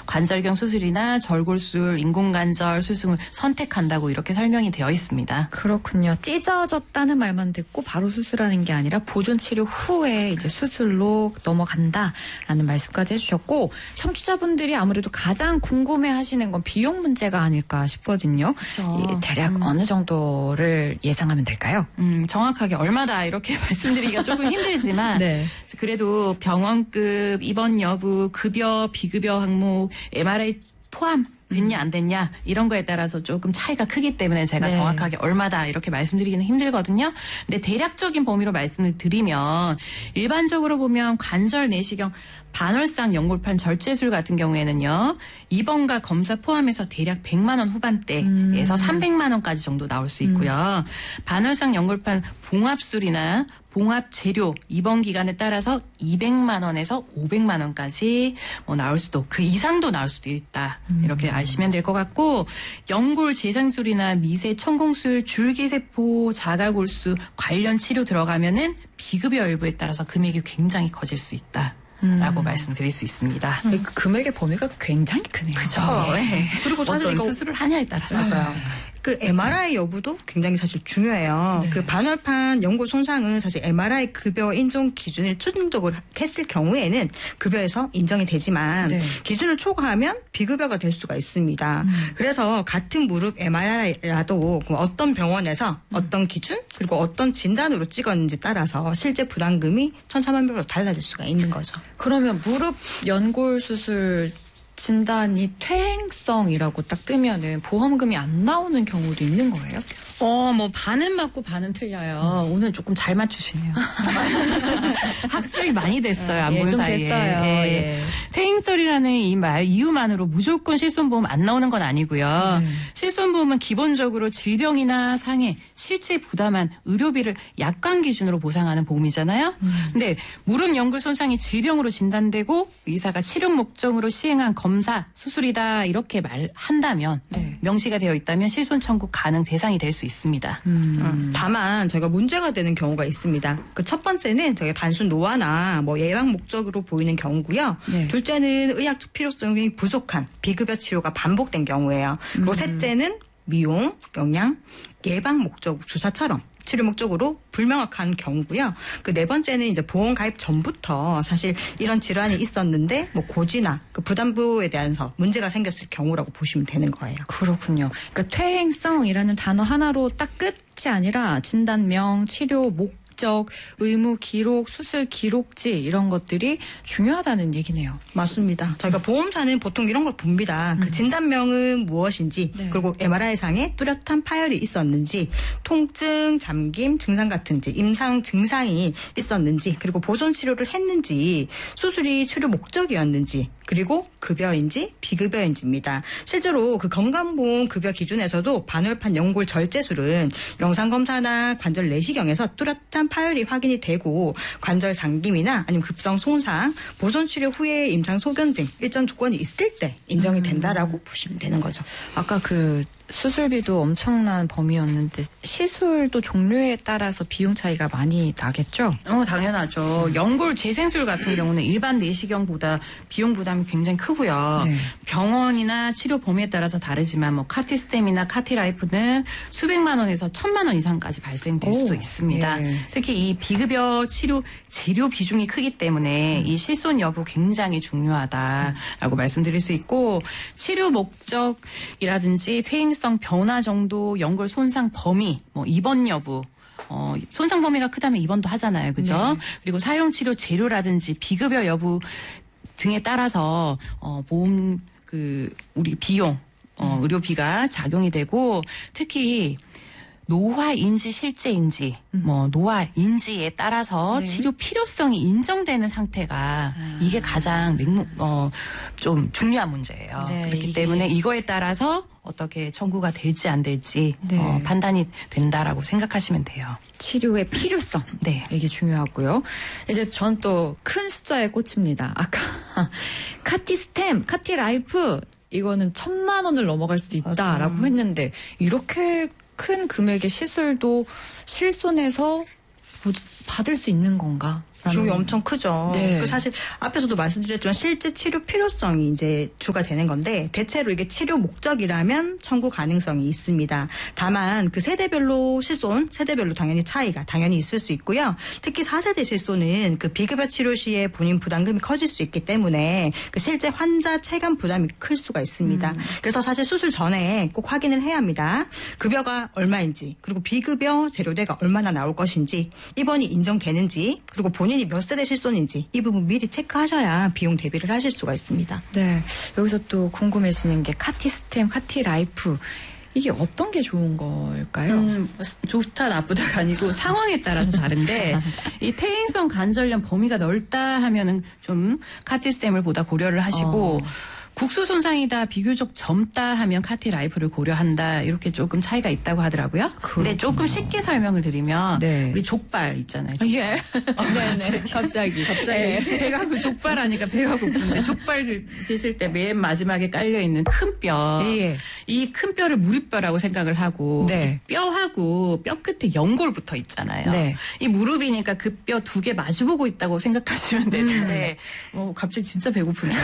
관절경 수술이나 절골술, 인공관절 수술을 선택한다고 이렇게 설명이 되어 있습니다. 그렇군요. 찢어졌다는 말만 듣고 바로 수술하는 게 아니라 보존 치료 후에 이제 수술로 넘어간다라는 말씀까지 해주셨고, 청취자분들이 아무래도 가장 궁금해하시는 건 비용 문제가 아닐까 싶거든요. 그렇죠. 대략 어느 정도를 예상하면 될까요? 정확하게 얼마다 이렇게 말씀드리기가 조금 힘들지만 네. 그래도 병원급, 입원 여부, 급여, 비급여 항목, MRI 포함 됐냐 안 됐냐 이런 거에 따라서 조금 차이가 크기 때문에 제가 네. 정확하게 얼마다 이렇게 말씀드리기는 힘들거든요. 근데 대략적인 범위로 말씀을 드리면 일반적으로 보면 관절 내시경 반월상 연골판 절제술 같은 경우에는요. 입원과 검사 포함해서 대략 100만 원 후반대에서 300만 원까지 정도 나올 수 있고요. 반월상 연골판 봉합술이나 봉합 재료 입원 기간에 따라서 200만 원에서 500만 원까지 나올 수도, 그 이상도 나올 수도 있다. 이렇게 아시면 될 것 같고, 연골 재생술이나 미세 천공술, 줄기세포 자가골수 관련 치료 들어가면은 비급여 여부에 따라서 금액이 굉장히 커질 수 있다. 라고 말씀드릴 수 있습니다. 금액의 범위가 굉장히 크네요. 그죠. 네. 그리고 사실 어떤 수술을 하냐에 따라서. 맞아요. 그 MRI 여부도 굉장히 사실 중요해요. 네. 그 반월판 연골 손상은 사실 MRI 급여 인정 기준을 초등적으로 했을 경우에는 급여에서 인정이 되지만 네. 기준을 초과하면 비급여가 될 수가 있습니다. 그래서 같은 무릎 MRI라도 어떤 병원에서 어떤 기준 그리고 어떤 진단으로 찍었는지 따라서 실제 부담금이 1,400원으로 달라질 수가 있는 거죠. 그러면 무릎 연골 수술 진단이 퇴행성이라고 딱 뜨면은 보험금이 안 나오는 경우도 있는 거예요? 반은 맞고 반은 틀려요. 오늘 조금 잘 맞추시네요. 학습이 많이 됐어요. 안본 좀 사이에. 됐어요. 예. 퇴행설이라는 이 말 이유만으로 무조건 실손보험 안 나오는 건 아니고요. 실손보험은 기본적으로 질병이나 상해, 실제 부담한 의료비를 약관 기준으로 보상하는 보험이잖아요. 근데 무릎 연골 손상이 질병으로 진단되고 의사가 치료 목적으로 시행한 검사, 수술이다 이렇게 말한다면 명시가 되어 있다면 실손 청구 가능 대상이 될 수 있습니다. 다만 저희가 문제가 되는 경우가 있습니다. 그 첫 번째는 저희가 단순 노화나 예방 목적으로 보이는 경우고요. 네. 둘째는 의학적 필요성이 부족한 비급여 치료가 반복된 경우예요. 그리고 셋째는 미용, 영양, 예방 목적 주사처럼 치료 목적으로 불명확한 경우고요. 그 네 번째는 이제 보험 가입 전부터 사실 이런 질환이 있었는데 고지나 그 부담부에 대해서 문제가 생겼을 경우라고 보시면 되는 거예요. 그렇군요. 그러니까 퇴행성이라는 단어 하나로 딱 끝이 아니라 진단명, 치료 목적, 의무 기록, 수술 기록지 이런 것들이 중요하다는 얘기네요. 맞습니다. 저희가 보험사는 보통 이런 걸 봅니다. 그 진단명은 무엇인지, 네. 그리고 MRI상에 뚜렷한 파열이 있었는지, 통증, 잠김, 증상 같은 임상 증상이 있었는지, 그리고 보존 치료를 했는지, 수술이 치료 목적이었는지, 그리고 급여인지 비급여인지입니다. 실제로 그 건강보험 급여 기준에서도 반월판 연골 절제술은 영상검사나 관절 내시경에서 뚜렷한 파열이 확인이 되고 관절 잠김이나 아니면 급성 손상, 보존 치료 후에 임상 소견 등 일정 조건이 있을 때 인정이 된다라고 보시면 되는 거죠. 아까 그 수술비도 엄청난 범위였는데 시술도 종류에 따라서 비용 차이가 많이 나겠죠? 당연하죠. 연골 재생술 같은 경우는 일반 내시경보다 비용 부담이 굉장히 크고요. 네. 병원이나 치료 범위에 따라서 다르지만 카티스템이나 카티라이프는 수백만 원에서 1,000만 원 이상까지 발생될 수도 있습니다. 예. 특히 이 비급여 치료 재료 비중이 크기 때문에 이 실손 여부 굉장히 중요하다라고 말씀드릴 수 있고, 치료 목적이라든지 퇴행성 변화 정도, 연골 손상 범위, 입원 여부, 손상 범위가 크다면 입원도 하잖아요. 그죠? 네. 그리고 사용 치료 재료라든지 비급여 여부 등에 따라서 보험 우리 비용, 의료비가 작용이 되고, 특히 노화인지 실제인지, 노화인지에 따라서 네. 치료 필요성이 인정되는 상태가 이게 가장 좀 중요한 문제예요. 네, 그렇기 이게... 때문에 이거에 따라서 어떻게 청구가 될지 안 될지 네. 판단이 된다라고 생각하시면 돼요. 치료의 필요성. 네. 이게 중요하고요. 이제 전 또 큰 숫자에 꽂힙니다. 아까 카티스템, 카티라이프 이거는 1,000만 원을 넘어갈 수도 있다라고 했는데 이렇게 큰 금액의 시술도 실손해서 받을 수 있는 건가? 비용이 엄청 크죠. 네. 그 사실 앞에서도 말씀드렸지만 실제 치료 필요성이 이제 주가 되는 건데 대체로 이게 치료 목적이라면 청구 가능성이 있습니다. 다만 그 세대별로 실손, 세대별로 당연히 차이가 당연히 있을 수 있고요. 특히 4세대 실손은 그 비급여 치료 시에 본인 부담금이 커질 수 있기 때문에 그 실제 환자 체감 부담이 클 수가 있습니다. 그래서 사실 수술 전에 꼭 확인을 해야 합니다. 급여가 얼마인지 그리고 비급여 재료대가 얼마나 나올 것인지 입원이 인정되는지 그리고 본인이 몇 세대 실손인지 이 부분 미리 체크하셔야 비용 대비를 하실 수가 있습니다. 네. 여기서 또 궁금해지는 게 카티스템, 카티라이프. 이게 어떤 게 좋은 걸까요? 좋다 나쁘다가 아니고 상황에 따라서 다른데 이 퇴행성 관절염 범위가 넓다 하면은 좀 카티스템을 보다 고려를 하시고 국소 손상이다 비교적 젊다 하면 카티라이프를 고려한다 이렇게 조금 차이가 있다고 하더라고요. 근데 조금 쉽게 설명을 드리면 네. 우리 족발 있잖아요. 예. 네네. 갑자기. 배가 족발하니까 배가 고픈데 족발 드실 때 맨 마지막에 깔려 있는 큰 뼈, 예. 이 큰 뼈를 무릎뼈라고 생각을 하고 네. 뼈하고 뼈 끝에 연골 붙어 있잖아요. 네. 이 무릎이니까 그 뼈 두 개 마주보고 있다고 생각하시면 되는데 갑자기 진짜 배고프네요.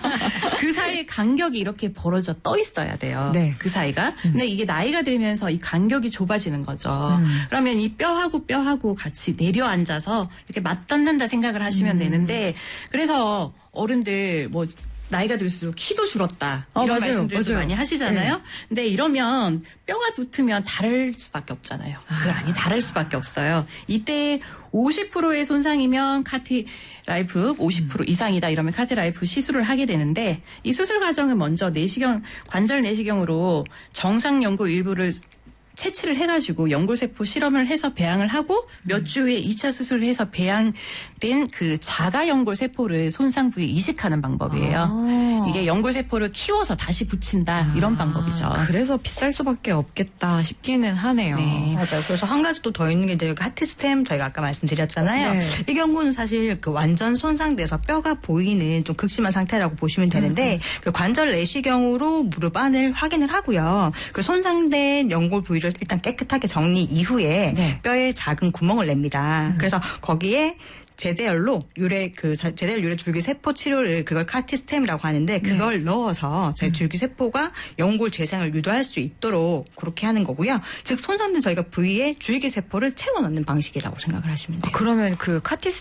그 사이 간격이 이렇게 벌어져 떠 있어야 돼요. 네. 그 사이가. 근데 이게 나이가 들면서 이 간격이 좁아지는 거죠. 그러면 이 뼈하고 같이 내려앉아서 이렇게 맞닿는다 생각을 하시면 되는데 그래서 어른들 뭐 나이가 들수록 키도 줄었다. 이런 맞아요. 말씀들도 맞아요. 많이 하시잖아요. 네. 근데 이러면 뼈가 붙으면 다를 수밖에 없잖아요. 그 안이 다를 수밖에 없어요. 이때 50%의 손상이면 카티라이프 50% 이상이다 이러면 카티라이프 시술을 하게 되는데 이 수술 과정은 먼저 관절 내시경으로 정상 연골 일부를 채취를 해가지고 연골세포 실험을 해서 배양을 하고 몇 주 후에 2차 수술을 해서 배양된 그 자가 연골세포를 손상 부위에 이식하는 방법이에요. 이게 연골세포를 키워서 다시 붙인다 이런 방법이죠. 그래서 비쌀 수밖에 없겠다 싶기는 하네요. 네. 맞아요. 그래서 한 가지 또 더 있는 게 이제 카티스템 저희가 아까 말씀드렸잖아요. 네. 이 경우는 사실 그 완전 손상돼서 뼈가 보이는 좀 극심한 상태라고 보시면 되는데 그 관절 내시경으로 무릎 안을 확인을 하고요. 그 손상된 연골 부위를 일단 깨끗하게 정리 이후에 네. 뼈에 작은 구멍을 냅니다. 그래서 거기에 제대열로 유래 줄기 세포 치료를 그걸 카티스템이라고 하는데 그걸 넣어서 저희 줄기 세포가 연골 재생을 유도할 수 있도록 그렇게 하는 거고요. 즉 손상된 저희가 부위에 줄기 세포를 채워 넣는 방식이라고 생각을 하시면 돼요. 그러면 그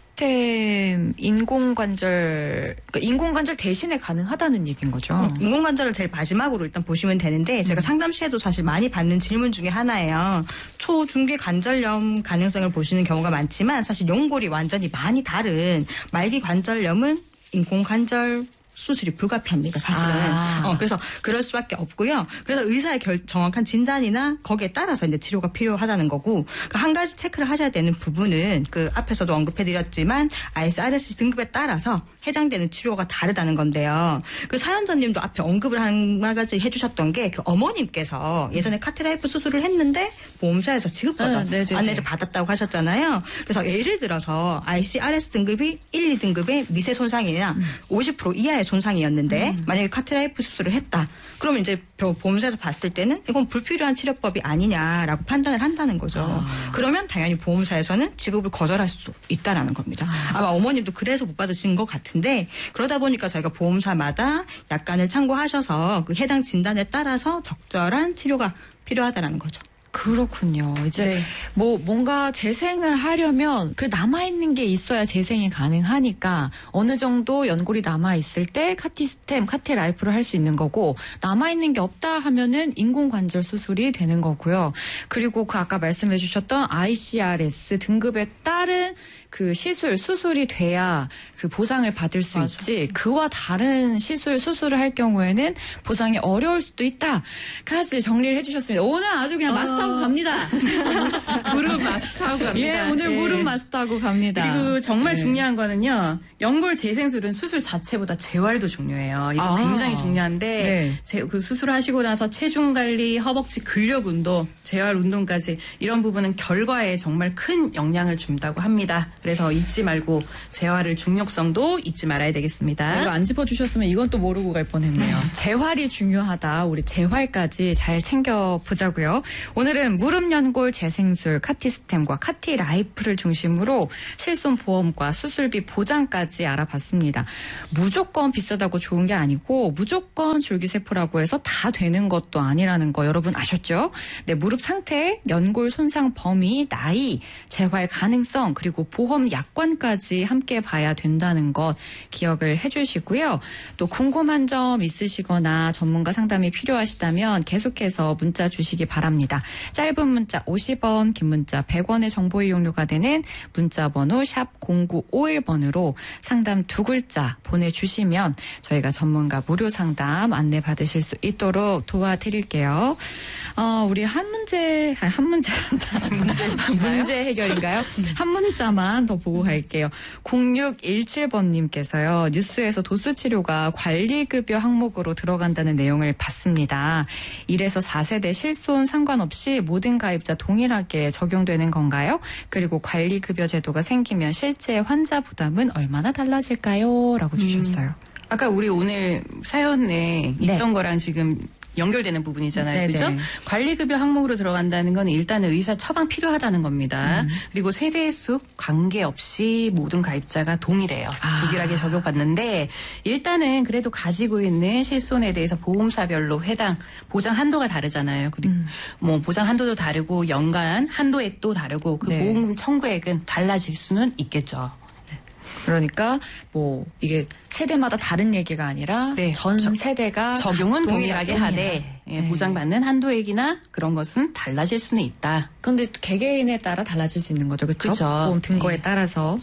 카티스템 인공관절 대신에 가능하다는 얘기인 거죠? 인공관절을 제일 마지막으로 일단 보시면 되는데 제가 상담 시에도 사실 많이 받는 질문 중에 하나예요. 초중기 관절염 가능성을 보시는 경우가 많지만 사실 연골이 완전히 많이 다른 말기 관절염은 인공관절 수술이 불가피합니다, 사실은. 그래서 그럴 수밖에 없고요. 그래서 의사의 정확한 진단이나 거기에 따라서 이제 치료가 필요하다는 거고, 한 가지 체크를 하셔야 되는 부분은 그 앞에서도 언급해드렸지만 ICRS 등급에 따라서 해당되는 치료가 다르다는 건데요. 그 사연자님도 앞에 언급을 한 가지 해주셨던 게 그 어머님께서 예전에 카티라이프 수술을 했는데 보험사에서 지급 버전 안내를 받았다고 하셨잖아요. 그래서 예를 들어서 ICRS 등급이 1, 2등급의 미세 손상이나 50% 이하의 손상이었는데 만약에 카티라이프 수술을 했다. 그러면 이제 보험사에서 봤을 때는 이건 불필요한 치료법이 아니냐라고 판단을 한다는 거죠. 그러면 당연히 보험사에서는 지급을 거절할 수 있다라는 겁니다. 아마 어머님도 그래서 못 받으신 것 같은데 그러다 보니까 저희가 보험사마다 약관을 참고하셔서 그 해당 진단에 따라서 적절한 치료가 필요하다라는 거죠. 그렇군요. 이제 뭔가 재생을 하려면 그 남아있는 게 있어야 재생이 가능하니까 어느 정도 연골이 남아있을 때 카티스템, 카티라이프를 할 수 있는 거고 남아있는 게 없다 하면은 인공관절 수술이 되는 거고요. 그리고 그 아까 말씀해 주셨던 ICRS 등급에 따른 그 수술이 돼야 그 보상을 받을 수 있지 그와 다른 수술을 할 경우에는 보상이 어려울 수도 있다까지 정리를 해주셨습니다. 오늘 아주 그냥 마스터하고 갑니다. 무릎 마스터하고 갑니다. 오늘 무릎 마스터하고 갑니다. 그리고 정말 중요한 거는요. 연골 재생술은 수술 자체보다 재활도 중요해요. 이거 아. 굉장히 중요한데 네. 그 수술하시고 나서 체중 관리, 허벅지 근력 운동, 재활 운동까지 이런 부분은 결과에 정말 큰 영향을 준다고 합니다. 그래서 잊지 말고 재활의 중요성도 잊지 말아야 되겠습니다. 이거 안 짚어주셨으면 이건 또 모르고 갈 뻔했네요. 재활이 중요하다. 우리 재활까지 잘 챙겨보자고요. 오늘은 무릎 연골 재생술 카티스템과 카티라이프를 중심으로 실손보험과 수술비 보장까지 알아봤습니다. 무조건 비싸다고 좋은 게 아니고 무조건 줄기세포라고 해서 다 되는 것도 아니라는 거 여러분 아셨죠? 네, 무릎 상태, 연골 손상 범위, 나이, 재활 가능성 그리고 보험 약관까지 함께 봐야 된다는 것 기억을 해주시고요. 또 궁금한 점 있으시거나 전문가 상담이 필요하시다면 계속해서 문자 주시기 바랍니다. 짧은 문자 50원, 긴 문자 100원의 정보 이용료가 되는 문자 번호 샵 0951번으로 상담 2글자 보내주시면 저희가 전문가 무료 상담 안내 받으실 수 있도록 도와드릴게요. 우리 문제 해결인가요? 한 문자만 더 보고 갈게요. 0617번님께서요. 뉴스에서 도수치료가 관리급여 항목으로 들어간다는 내용을 봤습니다. 1에서 4세대 실손 상관없이 모든 가입자 동일하게 적용되는 건가요? 그리고 관리급여 제도가 생기면 실제 환자 부담은 얼마나 달라질까요? 라고 주셨어요. 아까 우리 오늘 사연에 있던 거랑 지금 연결되는 부분이잖아요. 네네. 그죠? 관리급여 항목으로 들어간다는 건 일단은 의사 처방 필요하다는 겁니다. 그리고 세대수 관계없이 모든 가입자가 동일해요. 동일하게 적용받는데 일단은 그래도 가지고 있는 실손에 대해서 보험사별로 해당 보장 한도가 다르잖아요. 그리고 뭐 보장 한도도 다르고 연간 한도액도 다르고 그 네. 보험 청구액은 달라질 수는 있겠죠. 그러니까 뭐 이게 세대마다 다른 얘기가 아니라 네. 전 세대가 적용은 동일하게 하되 네. 보장받는 한도액이나 그런 것은 달라질 수는 있다. 그런데 개개인에 따라 달라질 수 있는 거죠. 그렇죠? 그쵸. 보험 등거에 네. 따라서.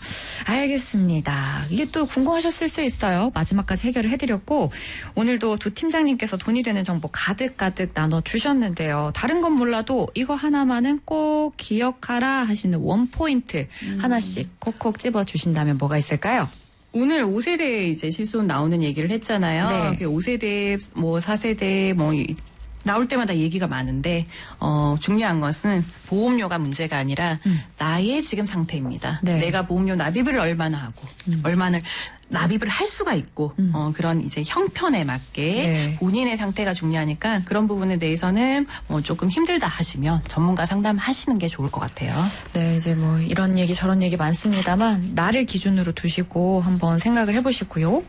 알겠습니다. 이게 또 궁금하셨을 수 있어요. 마지막까지 해결을 해드렸고 오늘도 두 팀장님께서 돈이 되는 정보 가득가득 나눠주셨는데요. 다른 건 몰라도 이거 하나만은 꼭 기억하라 하시는 원포인트 하나씩 콕콕 집어주신다면 뭐가 있을까요? 오늘 5세대 이제 실손 나오는 얘기를 했잖아요. 네. 5세대, 뭐 4세대, 뭐 나올 때마다 얘기가 많은데 중요한 것은 보험료가 문제가 아니라 나의 지금 상태입니다. 네. 내가 보험료 납입을 얼마나 하고 얼마나 납입을 할 수가 있고 그런 이제 형편에 맞게 네. 본인의 상태가 중요하니까 그런 부분에 대해서는 뭐 조금 힘들다 하시면 전문가 상담하시는 게 좋을 것 같아요. 네, 이제 뭐 이런 얘기 저런 얘기 많습니다만 나를 기준으로 두시고 한번 생각을 해보시고요.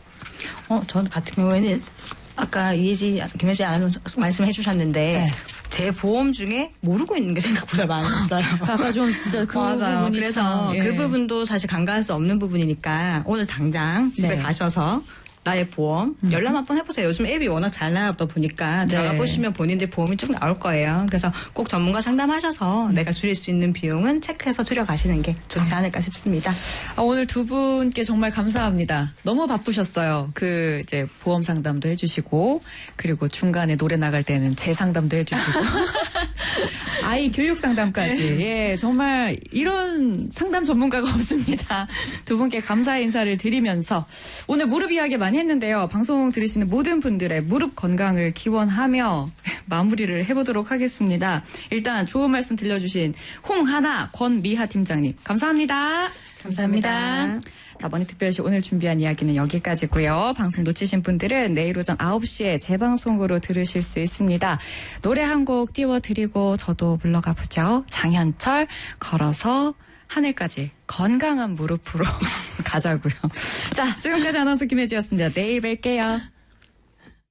전 같은 경우에는 아까 김혜지 아나운서 말씀해 주셨는데 네. 제 보험 중에 모르고 있는 게 생각보다 많았어요. 아까 좀 진짜 그 맞아요. 부분이 그래서 참, 예. 그 부분도 사실 간과할 수 없는 부분이니까 오늘 당장 집에 네. 가셔서 나의 보험 열람 한번 해보세요. 요즘 앱이 워낙 잘 나왔다 보니까 네. 들어가 보시면 본인들 보험이 쭉 나올 거예요. 그래서 꼭 전문가 상담하셔서 내가 줄일 수 있는 비용은 체크해서 줄여가시는 게 좋지 않을까 싶습니다. 오늘 두 분께 정말 감사합니다. 너무 바쁘셨어요. 이제 보험 상담도 해주시고, 그리고 중간에 노래 나갈 때는 재 상담도 해주시고, 아이 교육 상담까지. 예, 정말 이런 상담 전문가가 없습니다. 두 분께 감사의 인사를 드리면서 오늘 무릎 이야기 많이 했는데요. 방송 들으시는 모든 분들의 무릎 건강을 기원하며 마무리를 해보도록 하겠습니다. 일단 좋은 말씀 들려주신 홍하나 권미하 팀장님 감사합니다. 감사합니다. 자, 머니특별시 오늘 준비한 이야기는 여기까지고요. 방송 놓치신 분들은 내일 오전 9시에 재방송으로 들으실 수 있습니다. 노래 한 곡 띄워드리고 저도 물러가 보죠. 장현철 걸어서 하늘까지 건강한 무릎으로 가자고요. 자, 지금까지 아나운서 김혜지였습니다. 내일 뵐게요.